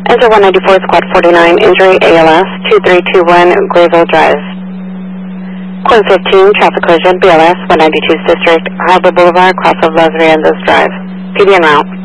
Enter 194 Squad 49, injury ALS 2321 Grayville Drive. Coin 15, traffic collision, BLS 192th District, Harbor Boulevard, cross of Los Riendos Drive. PD en route.